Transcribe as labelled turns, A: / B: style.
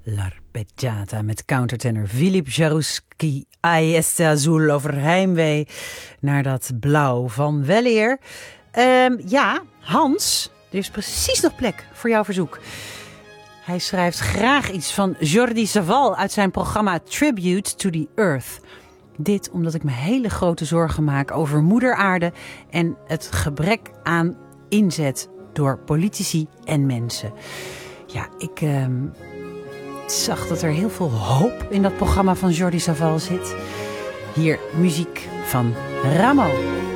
A: L'Arpeggiata met countertenor Philippe Jaroussky. Ai este azul, over heimwee naar dat blauw van weleer. Ja, Hans, er is precies nog plek voor jouw verzoek. Hij schrijft graag iets van Jordi Savall uit zijn programma Tribute to the Earth. Dit omdat ik me hele grote zorgen maak over moeder aarde en het gebrek aan inzet door politici en mensen. Ja, ik zag dat er heel veel hoop in dat programma van Jordi Savall zit. Hier muziek van Rameau.